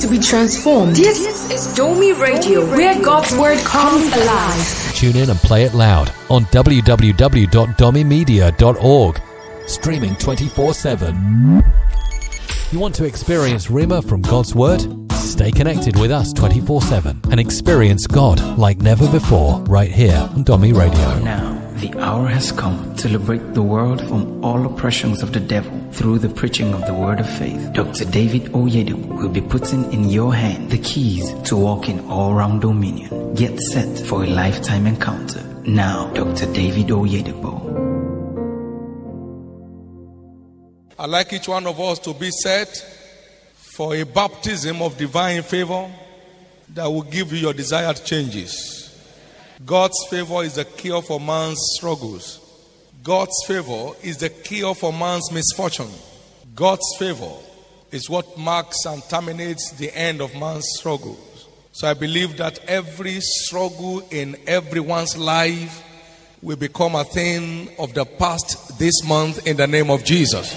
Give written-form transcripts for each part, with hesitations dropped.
to be transformed. This is Domi Radio, where God's word comes alive. Tune in and play it loud on www.domimedia.org. Streaming 24/7. You want to experience Rhema from God's Word? Stay connected with us 24/7 and experience God like never before right here on Domi Radio. Now, the hour has come to liberate the world from all oppressions of the devil through the preaching of the word of faith. Dr. David Oyedepo will be putting in your hand the keys to walk in all-round dominion. Get set for a lifetime encounter. Now, Dr. David Oyedepo. I'd like each one of us to be set for a baptism of divine favor that will give you your desired changes. God's favor is the cure for man's struggles. God's favor is the cure for man's misfortune. God's favor is what marks and terminates the end of man's struggles. So I believe that every struggle in everyone's life will become a thing of the past this month in the name of Jesus.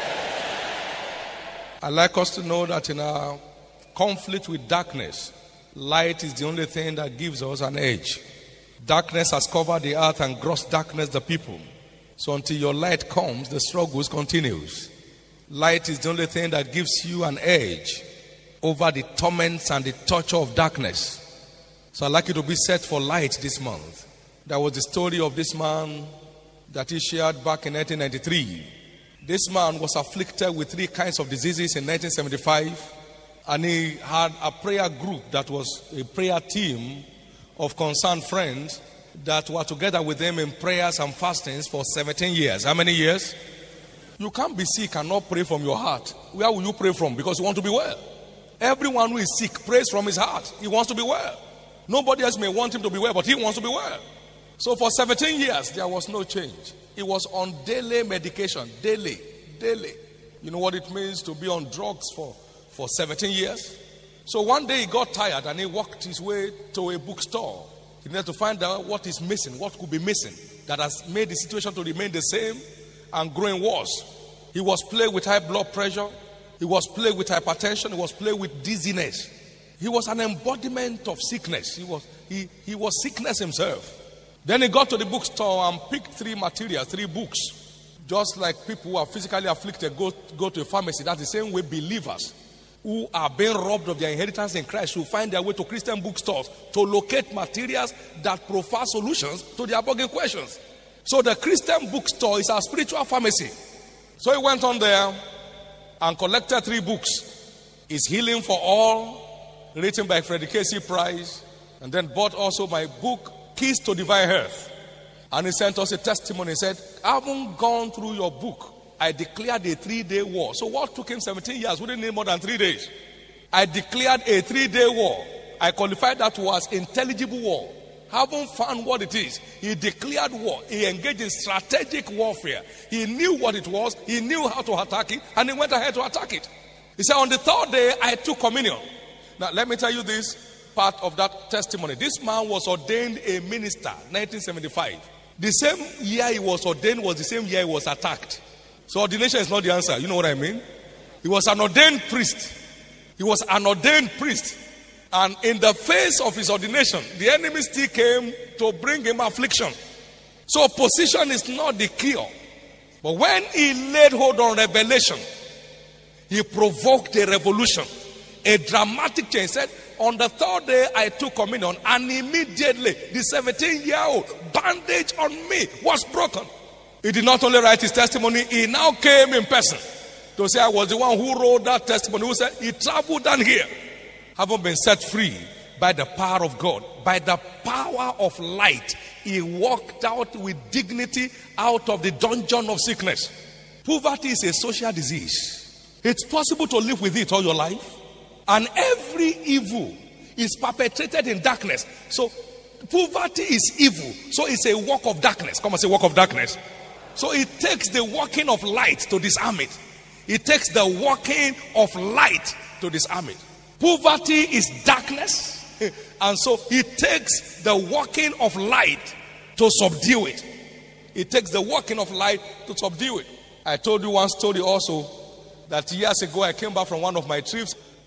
I'd like us to know that in our conflict with darkness, light is the only thing that gives us an edge. Darkness has covered the earth and gross darkness the people. So until your light comes, the struggles continues. Light is the only thing that gives you an edge over the torments and the torture of darkness. So I'd like you to be set for light this month. That was the story of this man that he shared back in 1993. This man was afflicted with 3 kinds of diseases in 1975, and he had a prayer group that was a prayer team of concerned friends that were together with him in prayers and fastings for 17 years. How many years? You can't be sick and not pray from your heart. Where will you pray from? Because you want to be well. Everyone who is sick prays from his heart. He wants to be well. Nobody else may want him to be well, but he wants to be well. So for 17 years, there was no change. He was on daily medication. Daily. You know what it means to be on drugs for 17 years? So one day he got tired and he walked his way to a bookstore. He needed to find out what is missing, what could be missing, that has made the situation to remain the same and growing worse. He was plagued with high blood pressure. He was plagued with hypertension. He was plagued with dizziness. He was an embodiment of sickness. He was sickness himself. Then he got to the bookstore and picked 3 materials, 3 books. Just like people who are physically afflicted go to a pharmacy, that's the same way believers who are being robbed of their inheritance in Christ will find their way to Christian bookstores to locate materials that provide solutions to their bugging questions. So the Christian bookstore is our spiritual pharmacy. So he went on there and collected 3 books. It's Healing for All, written by Frederick K.C. Price, and then bought also my book, Keys to Divine Health. And he sent us a testimony. He said, I haven't gone through your book. I declared a 3-day war. So what took him 17 years? We didn't need more than 3 days. I declared a 3-day war. I qualified that as intelligible war. Haven't found what it is. He declared war. He engaged in strategic warfare. He knew what it was. He knew how to attack it. And he went ahead to attack it. He said, on the 3rd day, I took communion. Now, let me tell you this part of that testimony. This man was ordained a minister, 1975. The same year he was ordained was the same year he was attacked. So ordination is not the answer. You know what I mean? He was an ordained priest. He was an ordained priest. And in the face of his ordination, the enemy still came to bring him affliction. So position is not the cure. But when he laid hold on revelation, he provoked a revolution, a dramatic change. He said, on the 3rd day, I took communion, and immediately the 17-year-old bandage on me was broken. He did not only write his testimony, he now came in person to say, I was the one who wrote that testimony, who said, he traveled down here, having been set free by the power of God, by the power of light. He walked out with dignity out of the dungeon of sickness. Poverty is a social disease. It's possible to live with it all your life. And every evil is perpetrated in darkness. So poverty is evil. So it's a work of darkness. Come and say work of darkness. So it takes the working of light to disarm it. It takes the working of light to disarm it. Poverty is darkness. And so it takes the working of light to subdue it. It takes the working of light to subdue it. I told you one story also that years ago I came back from one of my trips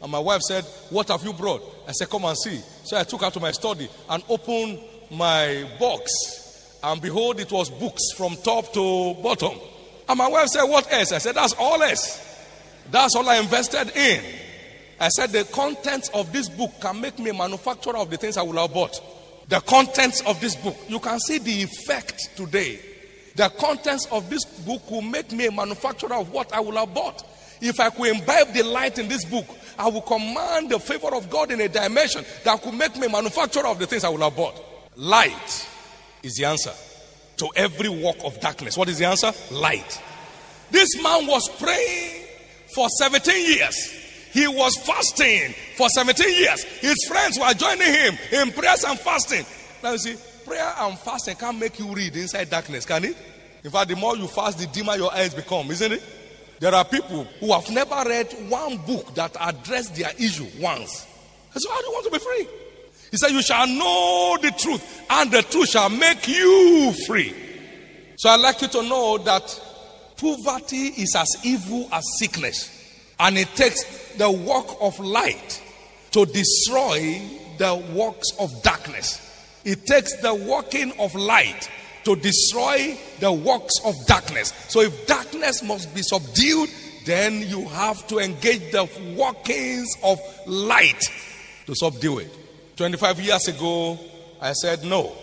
And my wife said, what have you brought? I said, come and see. So I took her to my study and opened my box. And behold, it was books from top to bottom. And my wife said, what else? I said, that's all else. That's all I invested in. I said, the contents of this book can make me a manufacturer of the things I will have bought. The contents of this book. You can see the effect today. The contents of this book will make me a manufacturer of what I will have bought. If I could imbibe the light in this book, I will command the favor of God in a dimension that could make me a manufacturer of the things I will have bought. Light is the answer to every work of darkness. What is the answer? Light. This man was praying for 17 years. He was fasting for 17 years. His friends were joining him in prayers and fasting. Now you see, prayer and fasting can't make you read inside darkness, can it? In fact, the more you fast, the dimmer your eyes become, isn't it? There are people who have never read one book that addressed their issue once. So how do you want to be free? He said, you shall know the truth, and the truth shall make you free. So I'd like you to know that poverty is as evil as sickness. And it takes the work of light to destroy the works of darkness. It takes the working of light to destroy the works of darkness. So if darkness must be subdued, then you have to engage the workings of light to subdue it. 25 years ago, I said, no.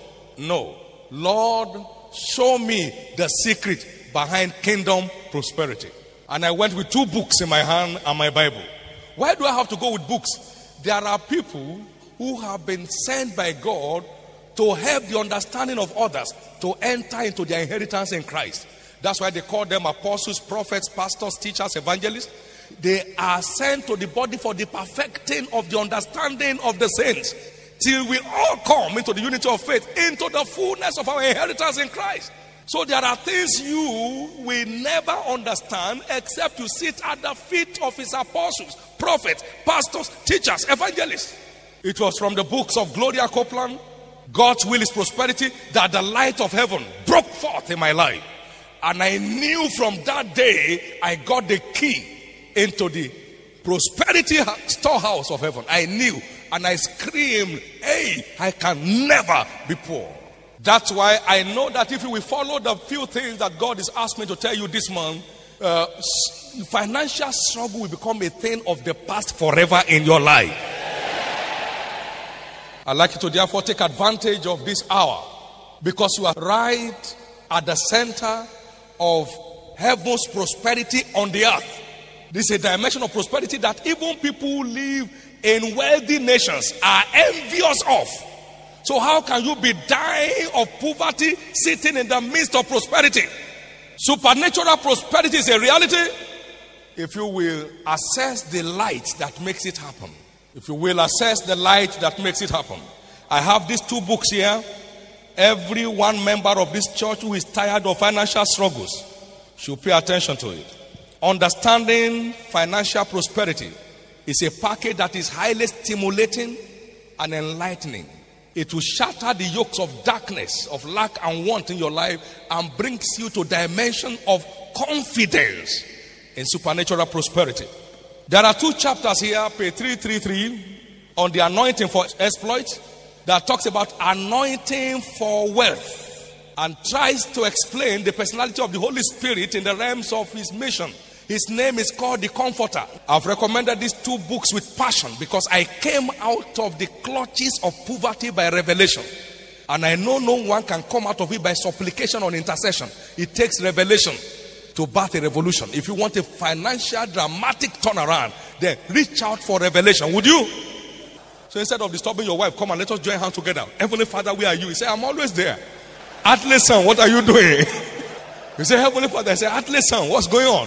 Lord, show me the secret behind kingdom prosperity. And I went with 2 books in my hand and my Bible. Why do I have to go with books? There are people who have been sent by God to help the understanding of others to enter into their inheritance in Christ. That's why they call them apostles, prophets, pastors, teachers, evangelists. They are sent to the body for the perfecting of the understanding of the saints, till we all come into the unity of faith, into the fullness of our inheritance in Christ. So there are things you will never understand except you sit at the feet of his apostles, prophets, pastors, teachers, evangelists. It was from the books of Gloria Copeland, God's Will is Prosperity, that the light of heaven broke forth in my life. And I knew from that day I got the key into the prosperity storehouse of heaven. I knew, and I screamed, hey, I can never be poor. That's why I know that if you will follow the few things that God has asked me to tell you this month, financial struggle will become a thing of the past forever in your life. I'd like you to therefore take advantage of this hour, because you are right at the center of heaven's prosperity on the earth. This is a dimension of prosperity that even people who live in wealthy nations are envious of. So how can you be dying of poverty sitting in the midst of prosperity? Supernatural prosperity is a reality if you will assess the light that makes it happen. If you will assess the light that makes it happen. I have these 2 books here. Every one member of this church who is tired of financial struggles should pay attention to it. Understanding financial prosperity is a package that is highly stimulating and enlightening. It will shatter the yokes of darkness, of lack and want in your life, and brings you to a dimension of confidence in supernatural prosperity. There are 2 chapters here, page 333, on the anointing for exploits, that talks about anointing for wealth, and tries to explain the personality of the Holy Spirit in the realms of his mission. His name is called the Comforter. I've recommended these 2 books with passion because I came out of the clutches of poverty by revelation. And I know no one can come out of it by supplication or intercession. It takes revelation to birth a revolution. If you want a financial dramatic turnaround, then reach out for revelation. Would you? So instead of disturbing your wife, come and let us join hands together. Heavenly Father, where are you? He said, I'm always there. Atlee son, what are you doing? You say, Heavenly Father. I say, Atlee son, what's going on?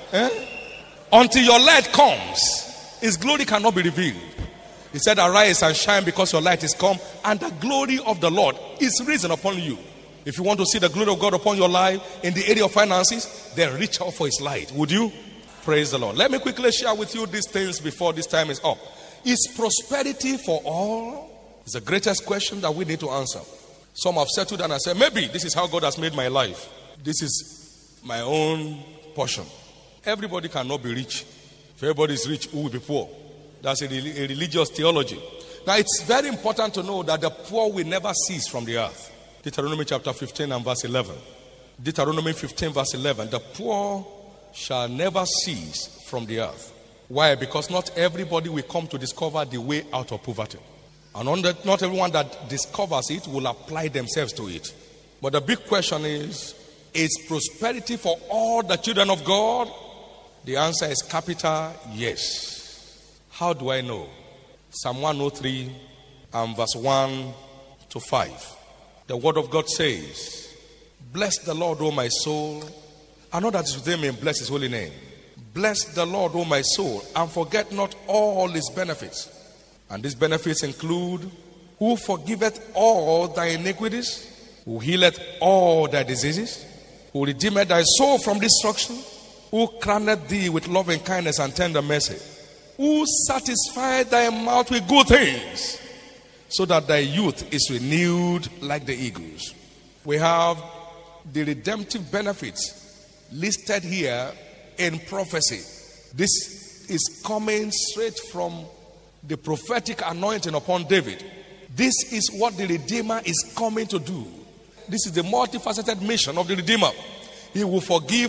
Until your light comes, his glory cannot be revealed. He said, arise and shine, because your light is come, and the glory of the Lord is risen upon you. If you want to see the glory of God upon your life in the area of finances, then reach out for his light. Would you? Praise the Lord. Let me quickly share with you these things before this time is up. Is prosperity for all? It's the greatest question that we need to answer. Some have settled and I said, maybe this is how God has made my life. This is my own portion. Everybody cannot be rich. If everybody is rich, who will be poor? That's a religious theology. Now, it's very important to know that the poor will never cease from the earth. Deuteronomy chapter 15 and verse 11. Deuteronomy 15 verse 11. The poor shall never cease from the earth. Why? Because not everybody will come to discover the way out of poverty. And not everyone that discovers it will apply themselves to it. But the big question is prosperity for all the children of God? The answer is capital yes. How do I know? Psalm 103 and verse 1 to 5. The word of God says, bless the Lord, O my soul. I know that is within me, and bless his holy name. Bless the Lord, O my soul, and forget not all his benefits. And these benefits include, who forgiveth all thy iniquities, who healeth all thy diseases, who redeemeth thy soul from destruction, who crowneth thee with loving kindness and tender mercy, who satisfied thy mouth with good things, so that thy youth is renewed like the eagles. We have the redemptive benefits listed here in prophecy. This is coming straight from the prophetic anointing upon David. This is what the Redeemer is coming to do. This is the multifaceted mission of the Redeemer. He will forgive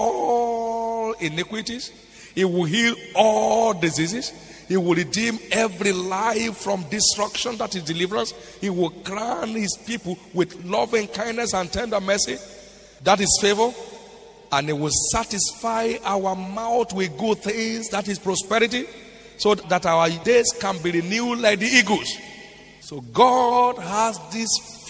all iniquities. He will heal all diseases. He will redeem every life from destruction, that is deliverance. He will crown his people with loving kindness and tender mercy, that is favor. And he will satisfy our mouth with good things, that is prosperity, so that our days can be renewed like the eagles. So God has these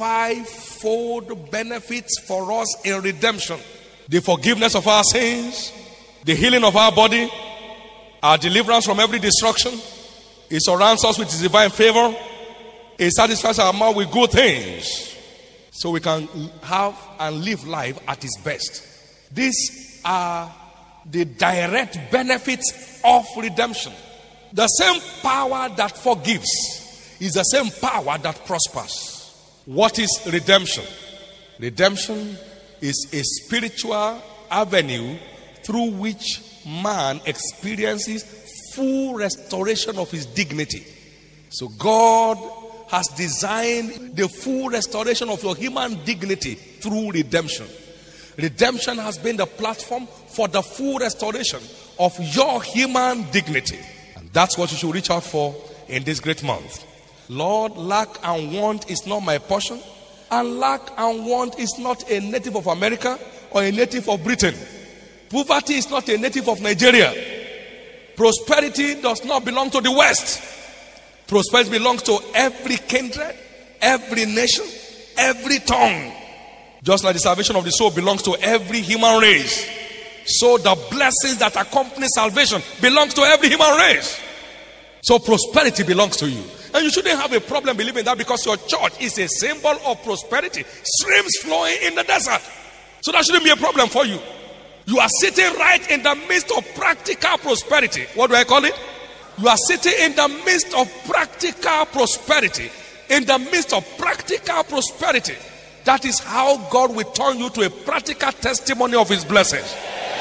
fivefold benefits for us in redemption. The forgiveness of our sins, the healing of our body, our deliverance from every destruction. He surrounds us with his divine favor. He satisfies our mouth with good things, so we can have and live life at its best. These are the direct benefits of redemption. The same power that forgives is the same power that prospers. What is redemption? Redemption is a spiritual avenue through which man experiences full restoration of his dignity. So God has designed the full restoration of your human dignity through redemption. Redemption has been the platform for the full restoration of your human dignity. And that's what you should reach out for in this great month. Lord, lack and want is not my portion. And lack and want is not a native of America or a native of Britain. Poverty is not a native of Nigeria. Prosperity does not belong to the West. Prosperity belongs to every kindred, every nation, every tongue. Just like the salvation of the soul belongs to every human race, so the blessings that accompany salvation belongs to every human race. So prosperity belongs to you. And you shouldn't have a problem believing that, because your church is a symbol of prosperity. Streams flowing in the desert. So that shouldn't be a problem for you. You are sitting right in the midst of practical prosperity. What do I call it? You are sitting in the midst of practical prosperity. In the midst of practical prosperity. That is how God will turn you to a practical testimony of his blessings.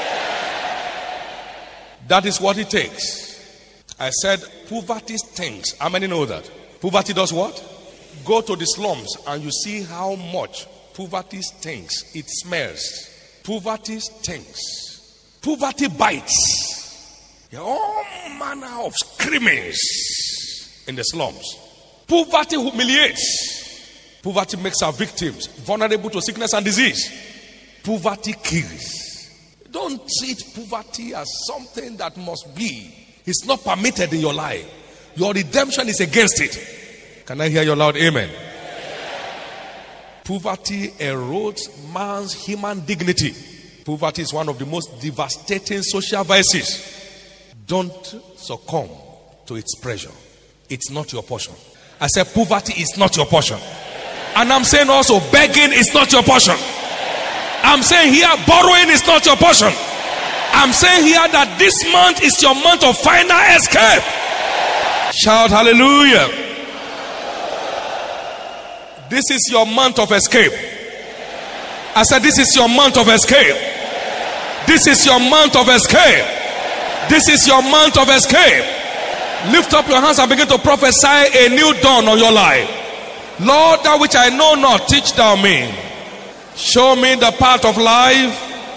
That is what it takes. I said poverty stinks. How many know that? Poverty does what? Go to the slums and you see how much poverty stinks. It smells. Poverty stinks. Poverty bites. There are all manner of screamings in the slums. Poverty humiliates. Poverty makes our victims vulnerable to sickness and disease. Poverty kills. Don't treat poverty as something that must be. It's not permitted in your life. Your redemption is against it. Can I hear your loud amen? Poverty erodes man's human dignity. Poverty is one of the most devastating social vices. Don't succumb to its pressure. It's not your portion. I said poverty is not your portion. And I'm saying also begging is not your portion. I'm saying here borrowing is not your portion. I'm saying here that this month is your month of final escape. Shout hallelujah. This is your month of escape. I said this is your month of escape. This is your month of escape. This is your month of escape. Lift up your hands and begin to prophesy a new dawn on your life. Lord, that which I know not, teach thou me. Show me the path of life.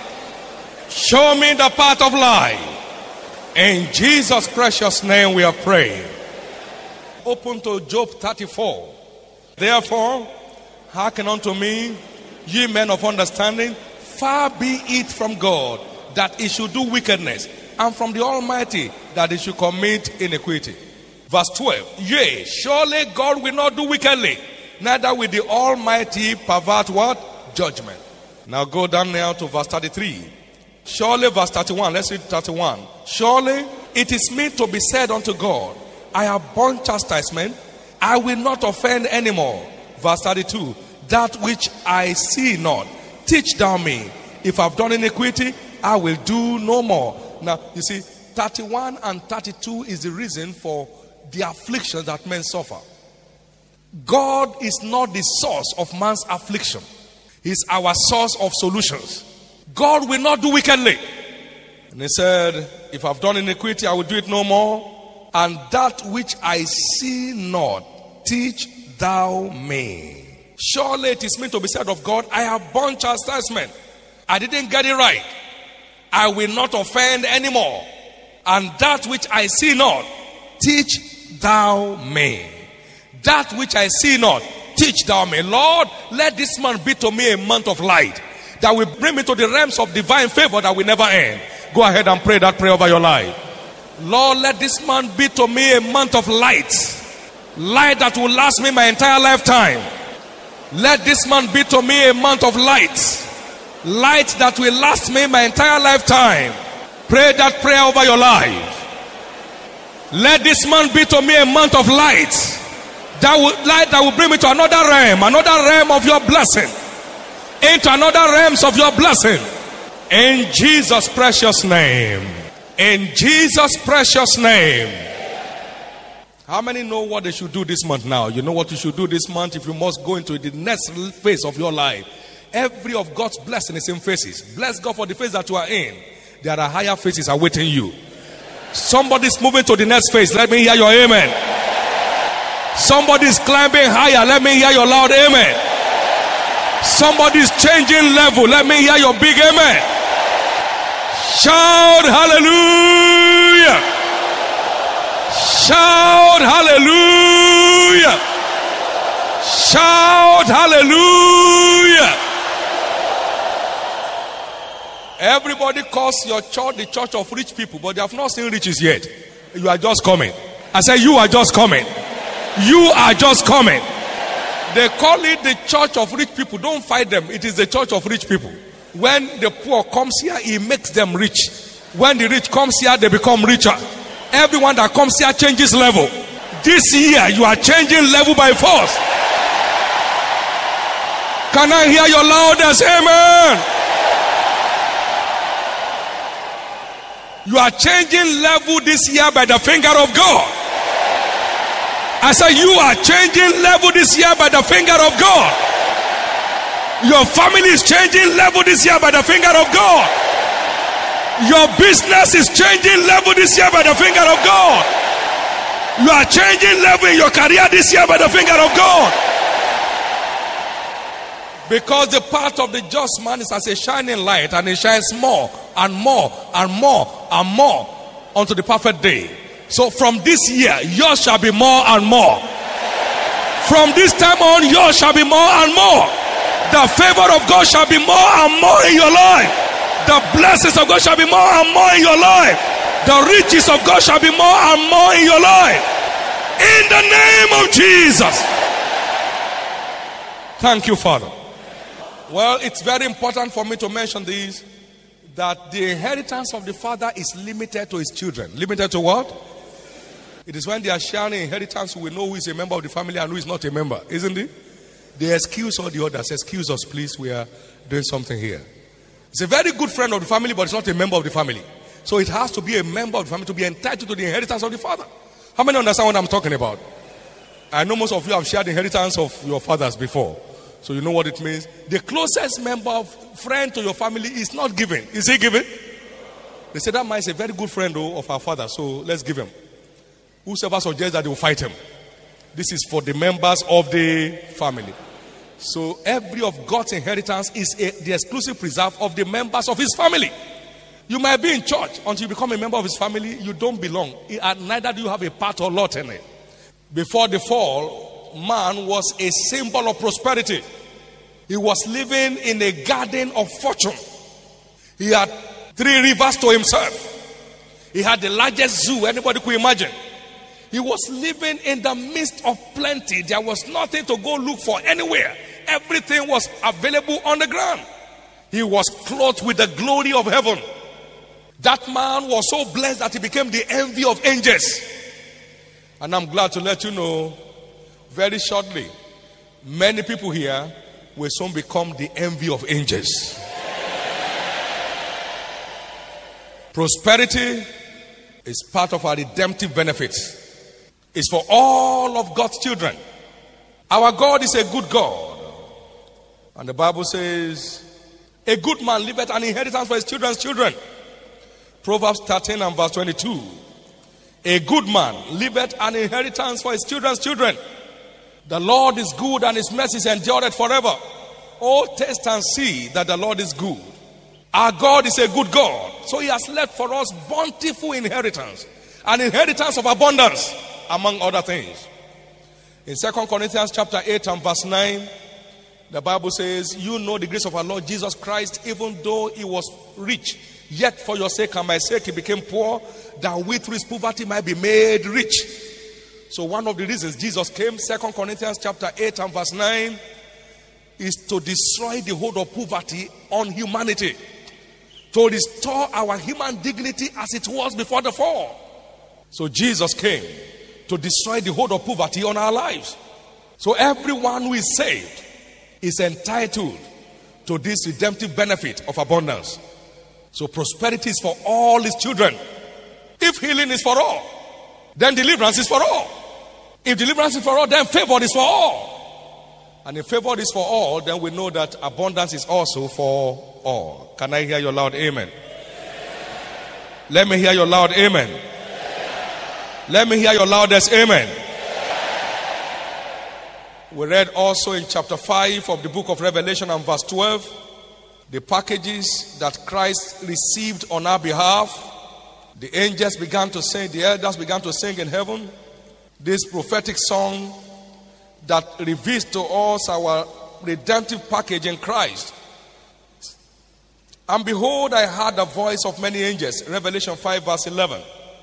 Show me the path of life. In Jesus' precious name we are praying. Open to Job 34. Therefore, hearken unto me, ye men of understanding. Far be it from God that he should do wickedness, and from the Almighty that he should commit iniquity. Verse 12. Yea, surely God will not do wickedly, neither will the Almighty pervert what? Judgment. Now go down now to verse 33. Surely, verse 31. Let's read 31. Surely it is meet to be said unto God, I have borne chastisement, I will not offend anymore. Verse 32. That which I see not, teach thou me. If I've done iniquity, I will do no more. Now, you see, 31 and 32 is the reason for the afflictions that men suffer. God is not the source of man's affliction. He's our source of solutions. God will not do wickedly. And he said, if I've done iniquity, I will do it no more. And that which I see not, teach thou me. Surely it is meant to be said of God, I have borne chastisement. I didn't get it right. I will not offend anymore. And that which I see not, teach thou me. That which I see not, teach thou me. Lord, let this month be to me a month of light that will bring me to the realms of divine favor that will never end. Go ahead and pray that prayer over your life. Lord, let this month be to me a month of light. Light that will last me my entire lifetime. Let this month be to me a month of light. Light that will last me my entire lifetime. Pray that prayer over your life. Let this month be to me a month of light. Light that will bring me to another realm of your blessing. Into another realms of your blessing. In Jesus' precious name. In Jesus' precious name. How many know what they should do this month now? You know what you should do this month if you must go into the next phase of your life. Every of God's blessing is in phases. Bless God for the phase that you are in. There are higher phases awaiting you. Somebody's moving to the next phase. Let me hear your amen. Somebody's climbing higher. Let me hear your loud amen. Somebody's changing level. Let me hear your big amen. Shout hallelujah. Shout hallelujah. Shout hallelujah. Everybody calls your church the church of rich people, but they have not seen riches yet. You are just coming. I said you are just coming. You are just coming. They call it the church of rich people. Don't fight them. It is the church of rich people. When the poor comes here, he makes them rich. When the rich comes here, they become richer. Everyone that comes here changes level. This year, you are changing level by force. Can I hear your loudest amen? You are changing level this year by the finger of God. I said you are changing level this year by the finger of God. Your family is changing level this year by the finger of God. Your business is changing level this year by the finger of God. You are changing level in your career this year by the finger of God. Because the path of the just man is as a shining light, and it shines more and more and more and more unto the perfect day. So from this year, yours shall be more and more. From this time on, yours shall be more and more. The favor of God shall be more and more in your life. The blessings of God shall be more and more in your life. The riches of God shall be more and more in your life. In the name of Jesus. Thank you, Father. Well, it's very important for me to mention this, that the inheritance of the father is limited to his children. Limited to what? It is when they are sharing inheritance we know who is a member of the family and who is not a member, isn't it? They excuse all the others. Excuse us, please. We are doing something here. It's a very good friend of the family, but it's not a member of the family. So it has to be a member of the family to be entitled to the inheritance of the father. How many understand what I'm talking about? I know most of you have shared the inheritance of your fathers before. So you know what it means. The closest member of friend to your family is not given. Is he given? They say that man is a very good friend of our father, so let's give him. Whosoever suggests that they will fight him. This is for the members of the family. So every of God's inheritance is the exclusive preserve of the members of his family. You might be in church until you become a member of his family. You don't belong. Neither do you have a part or lot in it. Before the fall, man was a symbol of prosperity. He was living in a garden of fortune. He had 3 rivers to himself. He had the largest zoo anybody could imagine. He was living in the midst of plenty. There was nothing to go look for anywhere. Everything was available on the ground. He was clothed with the glory of heaven. That man was so blessed that he became the envy of angels. And I'm glad to let you know, very shortly, many people here will soon become the envy of angels. Prosperity is part of our redemptive benefits. It's for all of God's children. Our God is a good God. And the Bible says, a good man leaveth an inheritance for his children's children. Proverbs 13 and verse 22. A good man leaveth an inheritance for his children's children. The Lord is good and his mercies endureth forever. Oh, taste and see that the Lord is good. Our God is a good God. So he has left for us bountiful inheritance. An inheritance of abundance, among other things. In 2 Corinthians chapter 8 and verse 9, the Bible says, you know the grace of our Lord Jesus Christ, even though he was rich, yet for your sake and my sake he became poor, that we through his poverty might be made rich. So one of the reasons Jesus came, 2 Corinthians chapter 8 and verse 9, is to destroy the hold of poverty on humanity. To restore our human dignity as it was before the fall. So Jesus came to destroy the hold of poverty on our lives. So everyone who is saved is entitled to this redemptive benefit of abundance. So prosperity is for all his children. If healing is for all, then deliverance is for all. If deliverance is for all, then favor is for all. And if favor is for all, then we know that abundance is also for all. Can I hear your loud amen? Let me hear your loud amen. Let me hear your loudest amen. We read also in chapter 5 of the book of Revelation and verse 12, the packages that Christ received on our behalf. The angels began to sing, the elders began to sing in heaven this prophetic song that reveals to us our redemptive package in Christ. And behold, I heard the voice of many angels, Revelation 5 verse 11,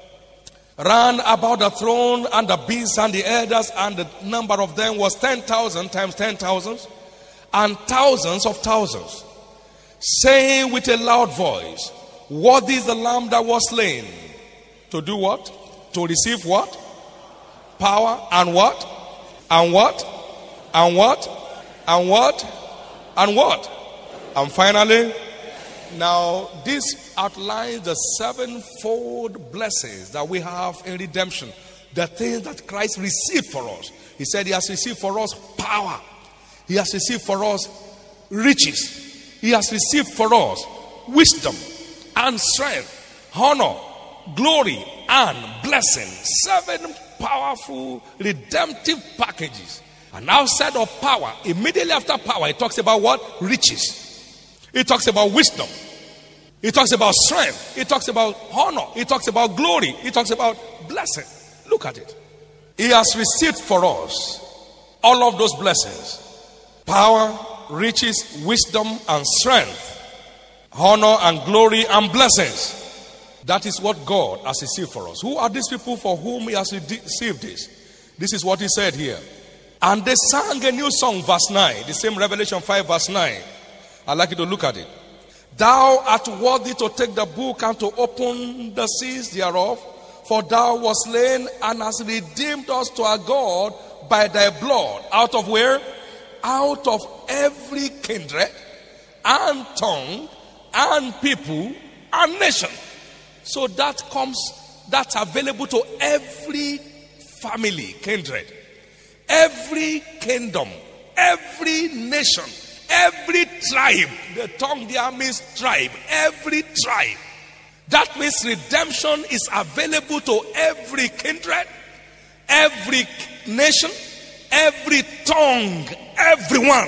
ran about the throne and the beasts and the elders, and the number of them was 10,000 times 10,000 and thousands of thousands, saying with a loud voice, worthy is the Lamb that was slain to do what? To receive what? Power and what? And what? And what? And what? And what? And finally, now this outlines the sevenfold blessings that we have in redemption. The things that Christ received for us. He said he has received for us power. He has received for us riches. He has received for us wisdom and strength, honor, glory, and blessing. 7 powerful redemptive packages. And outside of power, immediately after power, it talks about what? Riches. It talks about wisdom. It talks about strength. It talks about honor. It talks about glory. It talks about blessing. Look at it. He has received for us all of those blessings. Power, riches, wisdom, and strength. Honor and glory and blessings. That is what God has received for us. Who are these people for whom he has received this? This is what he said here. And they sang a new song, verse 9. The same Revelation 5 verse 9. I'd like you to look at it. Thou art worthy to take the book and to open the seals thereof. For thou wast slain and hast redeemed us to our God by thy blood. Out of where? Out of every kindred and tongue and people and nation. So that's available to every family, kindred, every kingdom, every nation, every tribe. The tongue there means tribe, every tribe. That means redemption is available to every kindred, every nation, every tongue, everyone.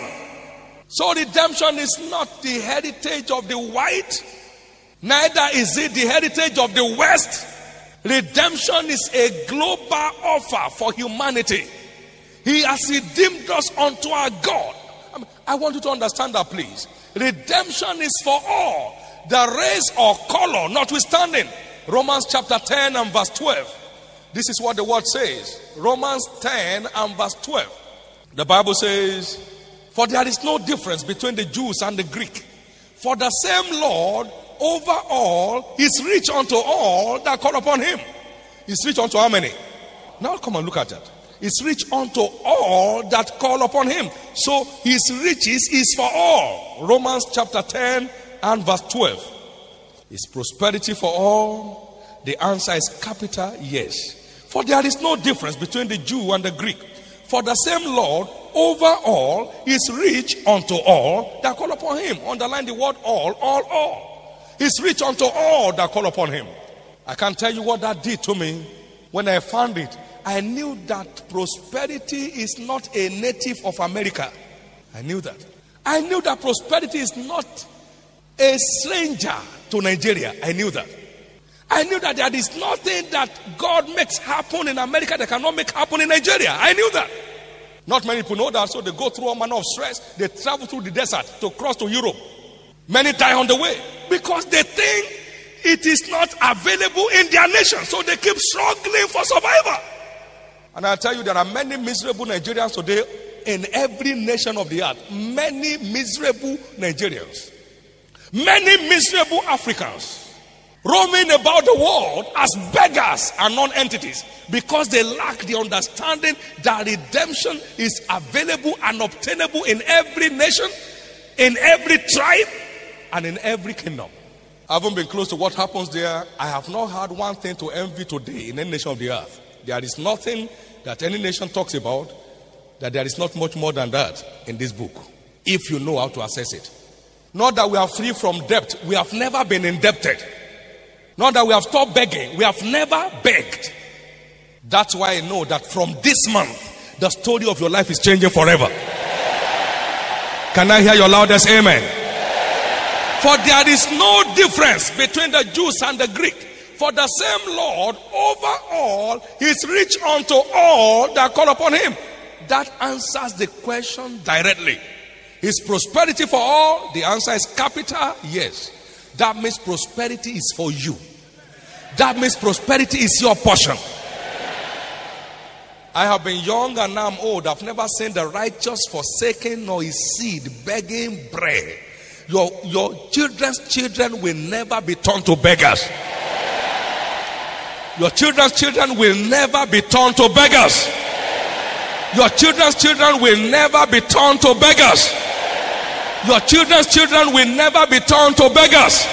So redemption is not the heritage of the white, neither is it the heritage of the West. Redemption is a global offer for humanity. He has redeemed us unto our God. I want you to understand that, please. Redemption is for all, the race or color notwithstanding. Romans chapter 10 and verse 12. This is what the word says. Romans 10 and verse 12. The Bible says, for there is no difference between the Jews and the Greek. For the same Lord over all is rich unto all that call upon him. Is rich unto how many? Now come and look at that. Is rich unto all that call upon him. So his riches is for all. Romans chapter 10 and verse 12. Is prosperity for all? The answer is capital yes. For there is no difference between the Jew and the Greek. For the same Lord over all is rich unto all that call upon him. Underline the word all. Is rich unto all that call upon him. I can tell you what that did to me. When I found it, I knew that prosperity is not a native of America. I knew that. I knew that prosperity is not a stranger to Nigeria. I knew that. I knew that there is nothing that God makes happen in America that cannot make happen in Nigeria. I knew that. Not many people know that, so they go through all manner of stress. They travel through the desert to cross to Europe. Many die on the way because they think it is not available in their nation. So they keep struggling for survival. And I tell you, there are many miserable Nigerians today in every nation of the earth. Many miserable Nigerians. Many miserable Africans roaming about the world as beggars and non-entities because they lack the understanding that redemption is available and obtainable in every nation, in every tribe, and in every kingdom. I haven't been close to what happens there. I have not had one thing to envy today in any nation of the earth. There is nothing that any nation talks about that there is not much more than that in this book, if you know how to assess it. Not that we are free from debt. We have never been indebted. Not that we have stopped begging. We have never begged. That's why I know that from this month, the story of your life is changing forever. Can I hear your loudest amen? For there is no difference between the Jews and the Greek. For the same Lord over all is rich unto all that call upon him. That answers the question directly. Is prosperity for all? The answer is capital yes. That means prosperity is for you. That means prosperity is your portion. I have been young and now I'm old. I've never seen the righteous forsaken nor his seed begging bread. Your children's children will never be turned to beggars. Your children's children will never be turned to beggars. Your children's children will never be turned to beggars. Your children's children will never be turned to beggars.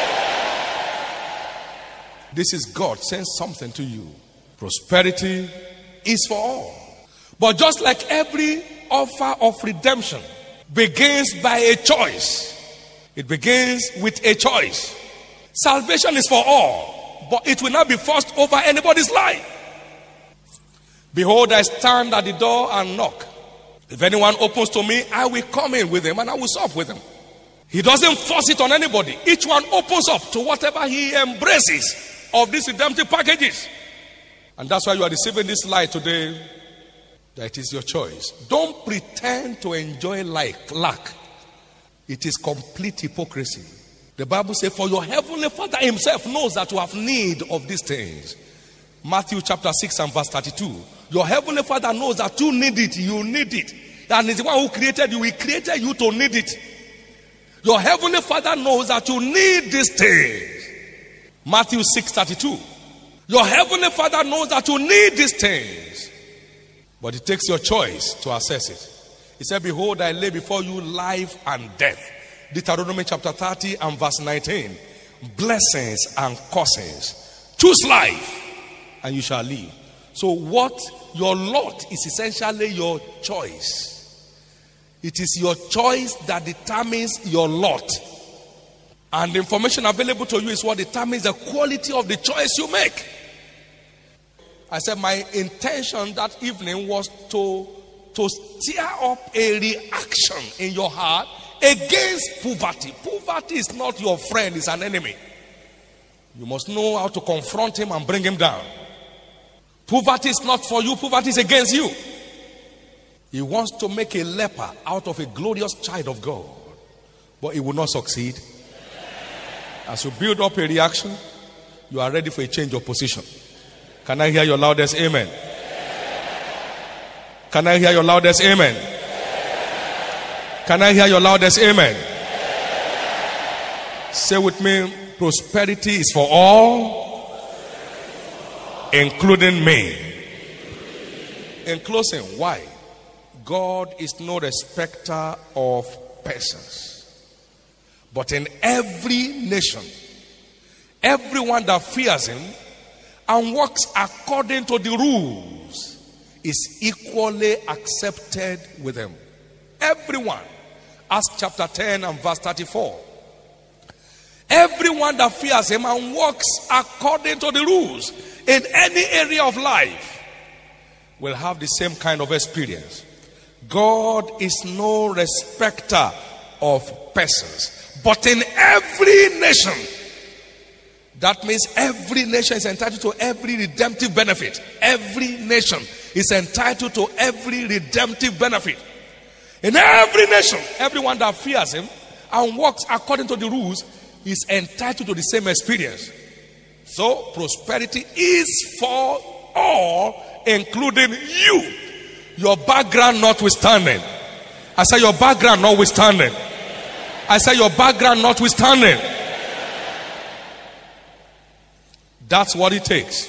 This is God saying something to you. Prosperity is for all. But just like every offer of redemption begins by a choice, it begins with a choice. Salvation is for all, but it will not be forced over anybody's life. Behold, I stand at the door and knock. If anyone opens to me, I will come in with him and I will sup with him. He doesn't force it on anybody. Each one opens up to whatever he embraces of these redemptive packages. And that's why you are receiving this light today. That it is your choice. Don't pretend to enjoy lack. It is complete hypocrisy. The Bible says, for your heavenly Father himself knows that you have need of these things. Matthew chapter 6 and verse 32. Your heavenly Father knows that you need it. You need it. And he's the one who created you. He created you to need it. Your heavenly Father knows that you need these things. Matthew 6:32. Your heavenly Father knows that you need these things. But it takes your choice to assess it. He said, behold, I lay before you life and death. Deuteronomy chapter 30 and verse 19. Blessings and curses. Choose life and you shall live. So what your lot is essentially your choice. It is your choice that determines your lot. And the information available to you is what determines the quality of the choice you make. I said my intention that evening was to stir up a reaction in your heart against poverty. Poverty is not your friend, it's an enemy. You must know how to confront him and bring him down. Poverty is not for you, poverty is against you. He wants to make a leper out of a glorious child of God, but he will not succeed. As you build up a reaction, you are ready for a change of position. Can I hear your loudest amen? Can I hear your loudest amen? Can I hear your loudest amen? Say with me, prosperity is for all, including me. In closing, why? God is no respecter of persons. But in every nation, everyone that fears him and works according to the rules is equally accepted with him. Everyone. Acts chapter 10 and verse 34. Everyone that fears him and works according to the rules in any area of life will have the same kind of experience. God is no respecter of persons, but in every nation, that means every nation is entitled to every redemptive benefit. Every nation is entitled to every redemptive benefit. In every nation, everyone that fears him and works according to the rules is entitled to the same experience. So, prosperity is for all, including you. Your background notwithstanding. I say your background notwithstanding. I say your background notwithstanding. That's what it takes.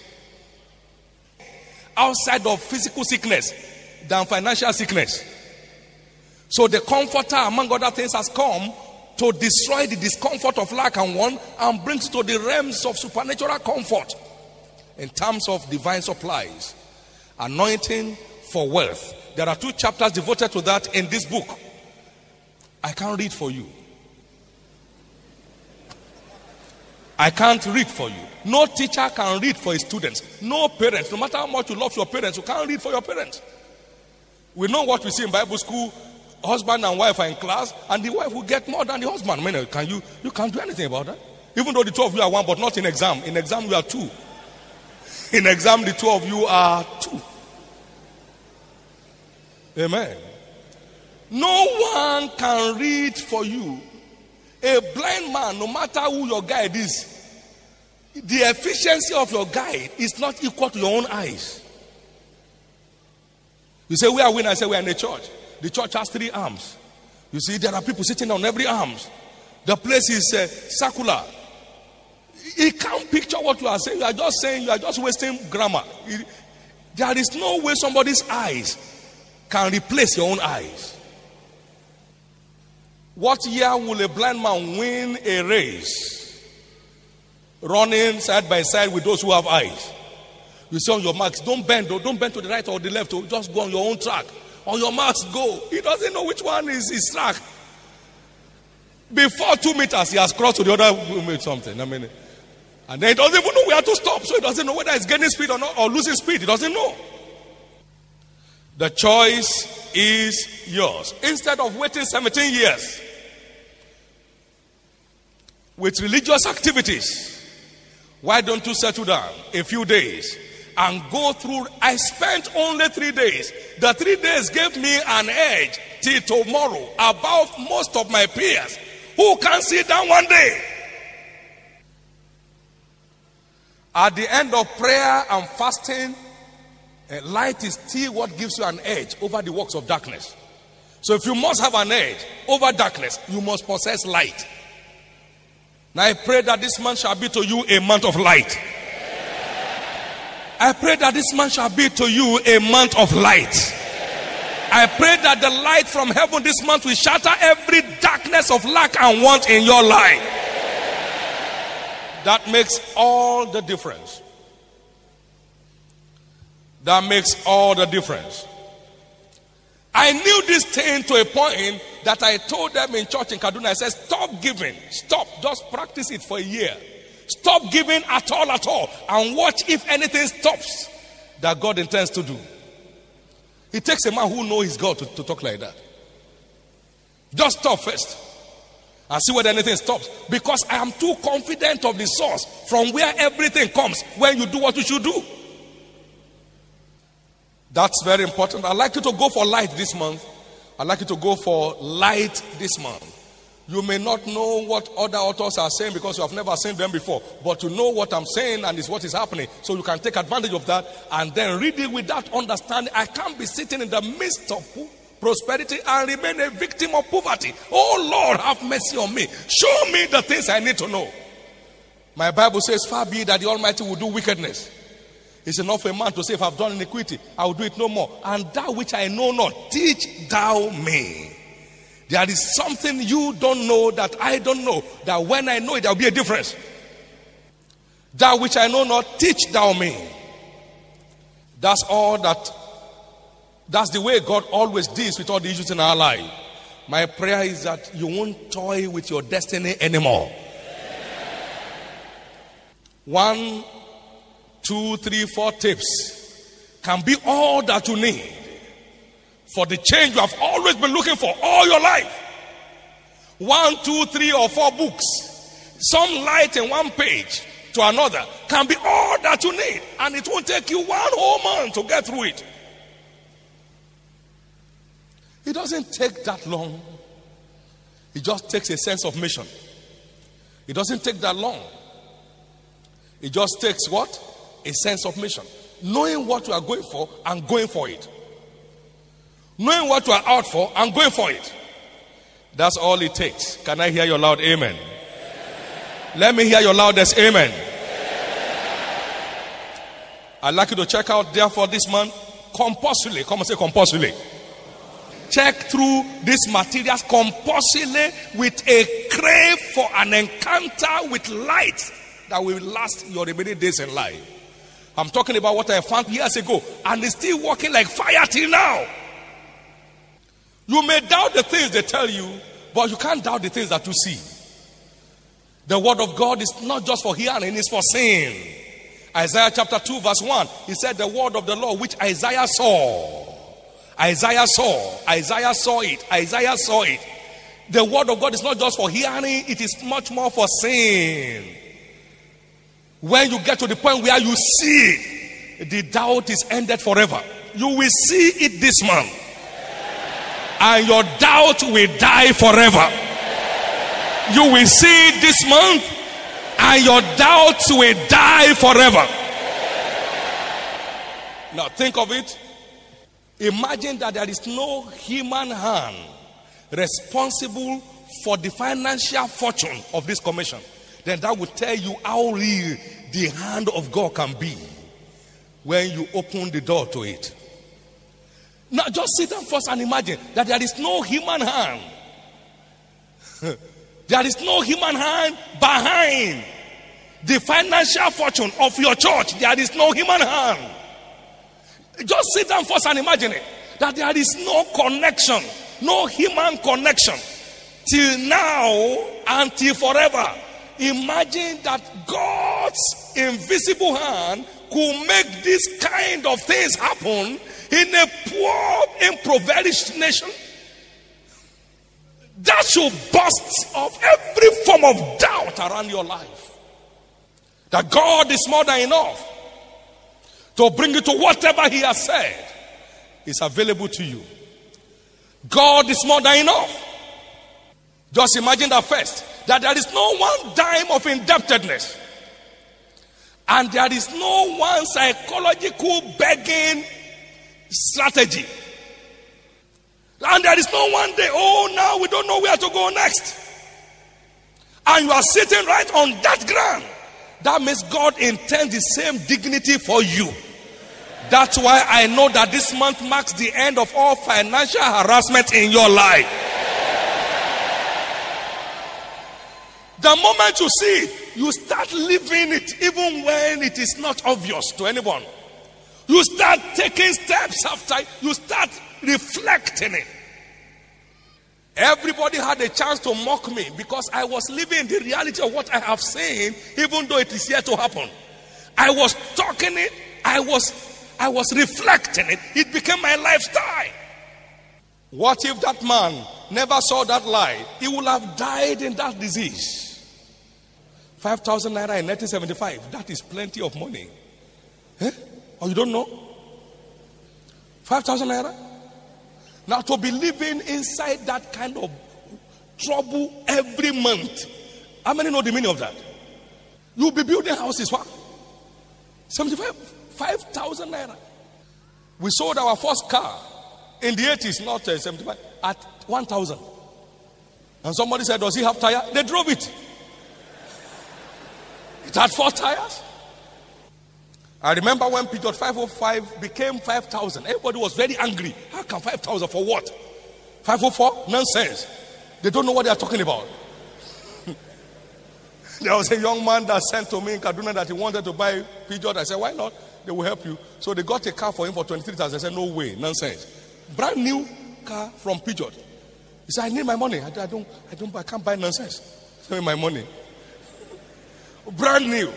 Outside of physical sickness than financial sickness. So the Comforter, among other things, has come to destroy the discomfort of lack and want and brings to the realms of supernatural comfort in terms of divine supplies. Anointing for wealth. There are 2 chapters devoted to that in this book. I can't read for you. I can't read for you. No teacher can read for his students. No parents, no matter how much you love your parents, you can't read for your parents. We know what we see in Bible school. Husband and wife are in class, and the wife will get more than the husband. I mean, you can't do anything about that. Even though the 2 of you are 1, but not in exam. In exam, you are 2. In exam, the 2 of you are 2. Amen. No one can read for you. A blind man, no matter who your guide is, the efficiency of your guide is not equal to your own eyes. You say, where are we? And I say, we are in a church. The church has 3 arms. You see, there are people sitting on every arms. The place is circular. He can't picture what you are saying. You are just wasting grammar. There is no way somebody's eyes can replace your own eyes. What year will a blind man win a race? Running side by side with those who have eyes. You say on your marks, don't bend to the right or the left, just go on your own track. On your marks, go. He doesn't know which one is his track. Before 2 meters, he has crossed to the other something. And then he doesn't even know where to stop. So he doesn't know whether he's gaining speed or not, or losing speed. He doesn't know. The choice is yours. Instead of waiting 17 years with religious activities, why don't you settle down a few days and go through? I spent only 3 days. The 3 days gave me an edge till tomorrow above most of my peers who can sit down one day. At the end of prayer and fasting, light is still what gives you an edge over the works of darkness. So if you must have an edge over darkness, you must possess light. Now I pray that this month shall be to you a month of light. I pray that this month shall be to you a month of light. I pray that the light from heaven this month will shatter every darkness of lack and want in your life. That makes all the difference. That makes all the difference. I knew this thing to a point that I told them in church in Kaduna. I said, stop giving. Stop. Just practice it for a year. Stop giving at all. And watch if anything stops. that God intends to do. It takes a man who knows his God to talk like that. Just stop first and see whether anything stops. Because I am too confident of the source from where everything comes when you do what you should do. That's very important. I'd like you to go for light this month. I'd like you to go for light this month. You may not know what other authors are saying because you have never seen them before. But you know what I'm saying and is what is happening. So you can take advantage of that and then read it with that understanding. I can't be sitting in the midst of prosperity and remain a victim of poverty. Oh Lord, have mercy on me. Show me the things I need to know. My Bible says, far be it that the Almighty will do wickedness. It's enough for a man to say, if I've done iniquity, I will do it no more. And that which I know not, teach thou me. There is something you don't know that I don't know, that when I know it, there will be a difference. That which I know not, teach thou me. That's all that. That's the way God always deals with all the issues in our life. My prayer is that you won't toy with your destiny anymore. 1, 2, 3, 4 tips can be all that you need for the change you have always been looking for all your life. 1, 2, 3, or 4 books, some light in one page to another, can be all that you need, and it won't take you 1 whole month to get through it. It doesn't take that long. It just takes a sense of mission. It doesn't take that long. It just takes what? A sense of mission. Knowing what you are going for and going for it. Knowing what you are out for and going for it. That's all it takes. Can I hear your loud amen? Let me hear your loudest amen. I'd like you to check out, therefore, this month, compulsively. Come and say compulsively. Check through these materials compulsively with a crave for an encounter with light that will last your remaining days in life. I'm talking about what I found years ago, and it's still working like fire till now. You may doubt the things they tell you, but you can't doubt the things that you see. The word of God is not just for hearing, it's for seeing. Isaiah chapter 2 verse 1, he said the word of the Lord which Isaiah saw. Isaiah saw it. Isaiah saw it. The word of God is not just for hearing, it is much more for seeing. When you get to the point where you see it, the doubt is ended forever. You will see it this month, and your doubt will die forever. You will see it this month, and your doubts will die forever. Now think of it. Imagine that there is no human hand responsible for the financial fortune of this commission. Then that would tell you how real the hand of God can be when you open the door to it. Now just sit down first and imagine that there is no human hand. There is no human hand behind the financial fortune of your church. There is no human hand. Just sit down first and imagine it. That there is no connection, no human connection till now and till forever. Imagine that God's invisible hand could make this kind of things happen in a poor, impoverished nation. That should burst off every form of doubt around your life. That God is more than enough to bring you to whatever he has said is available to you. God is more than enough. Just imagine that first. That there is no one dime of indebtedness. And there is no one psychological begging strategy. And there is no one day, oh, now we don't know where to go next. And you are sitting right on that ground. That means God intends the same dignity for you. That's why I know that this month marks the end of all financial harassment in your life. The moment you see it, you start living it even when it is not obvious to anyone. You start taking steps after, you start reflecting it. Everybody had a chance to mock me because I was living the reality of what I have seen, even though it is yet to happen. I was talking it, I was I was reflecting it. It became my lifestyle. What if that man never saw that light? He would have died in that disease. 5,000 naira in 1975. That is plenty of money. Or you don't know? 5,000 naira? Now to be living inside that kind of trouble every month. How many know the meaning of that? You'll be building houses for 5,000 naira. We sold our first car in the 80s, not 75, at 1,000. And somebody said, does he have tire? They drove it. It had 4 tires. I remember when Peugeot 505 became 5,000. Everybody was very angry. How come 5,000 for what? 504? Nonsense. They don't know what they are talking about. There was a young man that sent to me in Kaduna that he wanted to buy Peugeot. I said, why not? They will help you. So they got a car for him for 23,000. I said, no way, nonsense. Brand new car from Peugeot. He said, I need my money. I can't buy nonsense. Send me my money. Brand new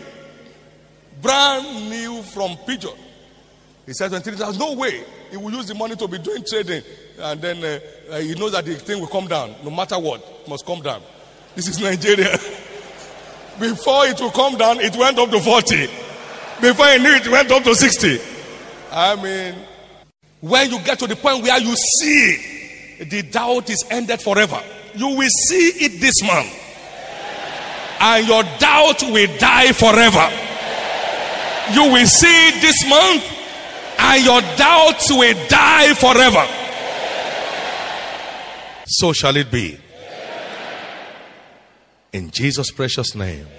from Peugeot. He said 23,000. No way. He will use the money to be doing trading, and then he knows that the thing will come down. No matter what, it must come down. This is Nigeria. Before it will come down, it went up to 40. Before he knew it, it went up to 60. I mean, when you get to the point where you see the doubt is ended forever, you will see it this month. And your doubt will die forever. You will see it this month, and your doubts will die forever. So shall it be. In Jesus' precious name.